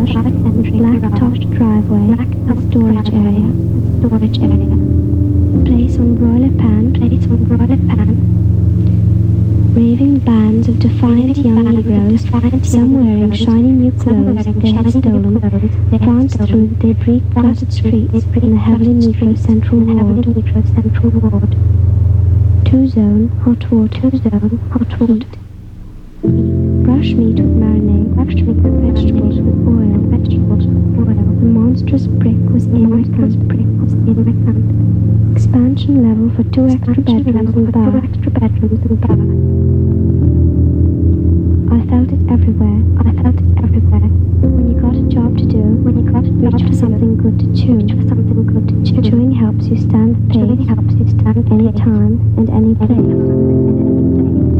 black-topped driveway, storage area, place on broiler pan, raving bands of defiant young Negroes, some wearing shiny new clothes they had stolen, pranced through the debris-cluttered streets in the heavily Negro Central Ward. Two-zone hot water. Brush meat with marinade, vegetables with oil. The monstrous brick was in my hand. Expansion level for 2 extra bedrooms and bath. I felt it everywhere. When you got a job to do, reach for something good to chew. Chewing helps you stand the pace, any time and any place.